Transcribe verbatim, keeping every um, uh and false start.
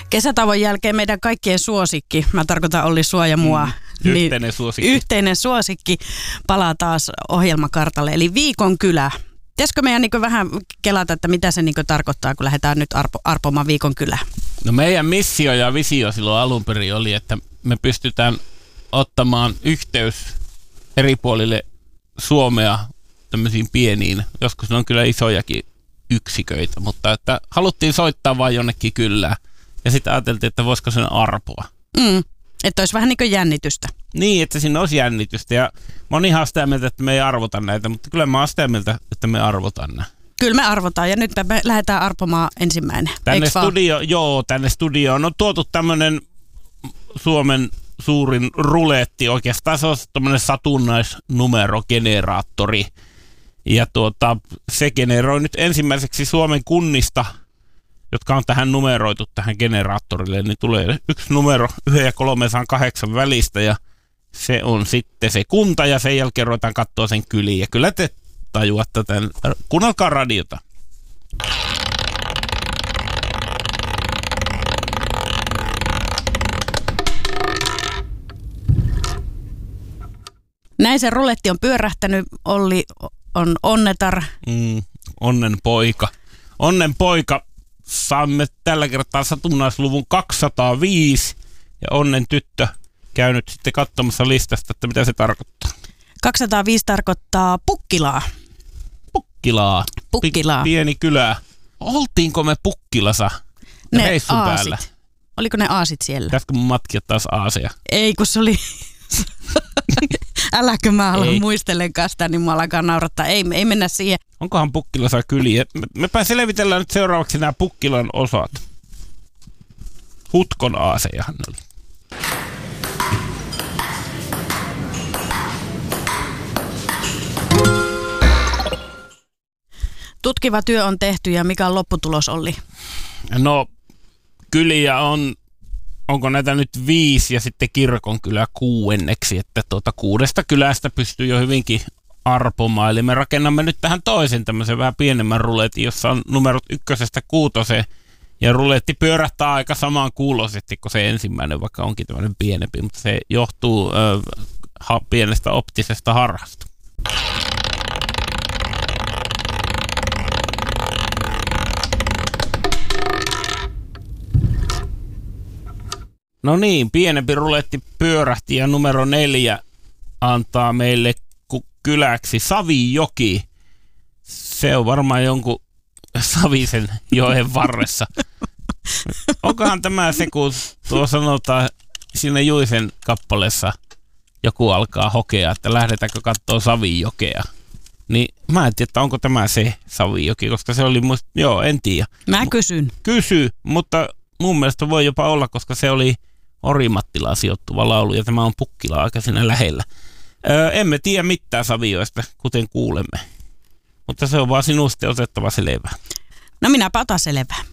Kesätauon jälkeen meidän kaikkien suosikki, mä tarkoitan Olli sua ja mua. Mm, yhteinen niin, suosikki. Yhteinen suosikki palaa taas ohjelmakartalle, eli Viikon kylä. Pitäisikö meidän niin vähän kelata, että mitä se niin tarkoittaa, kun lähdetään nyt arpo, arpomaan Viikon kylää? No meidän missio ja visio silloin alun perin oli, että me pystytään ottamaan yhteys eri puolille Suomea tämmöisiin pieniin, joskus ne on kyllä isojakin yksiköitä, mutta että haluttiin soittaa vaan jonnekin kylään. Ja sitten ajateltiin, että voisiko sen arpoa. Mm, että olisi vähän niin kuin jännitystä. Niin, että siinä olisi jännitystä. Ja monihan on sitä mieltä, että me ei arvota näitä, mutta kyllä mä oon sitä mieltä, että me arvotaan nämä. Kyllä me arvotaan ja nyt me lähdetään arpomaan ensimmäinen. Tänne studio, joo, tänne studioon on tuotu tämmöinen Suomen suurin ruletti. Oikeastaan se on tämmöinen satunnaisnumerogeneraattori. Ja tuota, se generoi nyt ensimmäiseksi Suomen kunnista, jotka on tähän numeroitu tähän generaattorille, niin tulee yksi numero yhden ja kolmesataakahdeksan välistä ja se on sitten se kunta ja sen jälkeen ruvetaan katsoa sen kyliin. Ja kyllä te tajuatte tämän. Kuunnelkaa radiota. Näin se ruletti on pyörähtänyt. Olli on onnetar. Mm, onnen poika. Onnen poika. Saamme tällä kertaa satunnaisluvun kaksisataaviisi ja onnen tyttö käy nyt sitten katsomassa listasta, että mitä se tarkoittaa. kaksisataaviisi tarkoittaa Pukkilaa. Pukkilaa. Pukkilaa. Pieni kylä. Oltiinko me Pukkilassa ne reissun aasit. päällä? Oliko ne aasit siellä? Pitäisikö mun matkia taas aaseja? Ei, kun se oli... Äläkö mä aloin muistelemaan sitä, niin mä alkaa naurattaa. Ei, ei mennä siihen. Onkohan Pukkilassa kyliä? Mepä selvitellään nyt seuraavaksi nämä Pukkilan osat. Hutkon aasejahan oli. Tutkiva työ on tehty ja mikä on lopputulos, Olli? No, kyliä on, onko näitä nyt viisi ja sitten kirkonkylä kuuenneksi, että tuota kuudesta kylästä pystyy jo hyvinkin arpomaan. Eli me rakennamme nyt tähän toisen tämmöisen vähän pienemmän ruletin, jossa on numerot ykkösestä kuutoseen. Ja ruletti pyörähtää aika samaan kuuloisesti kuin se ensimmäinen, vaikka onkin tämmöinen pienempi, mutta se johtuu ö, ha, pienestä optisesta harhasta. No niin, pienempi ruletti pyörähti ja numero neljä antaa meille kyläksi Savijoki. Se on varmaan jonkun Savisen joen varressa. Onkohan tämä se, kun tuo sanotaan siinä Juisen kappaleessa joku alkaa hokea, että lähdetäänkö katsoa Savijokea. Niin mä en tiedä, onko tämä se Savijoki, koska se oli musta, joo, en tiedä. Mä kysyn. Kysy, mutta mun mielestä voi jopa olla, koska se oli Orimattilaan sijoittuva laulu ja tämä on Pukkila aika siinä lähellä. Öö, emme tiedä mitään Savioista, kuten kuulemme. Mutta se on vaan sinusta otettava selvää. No minäpä otan selvää.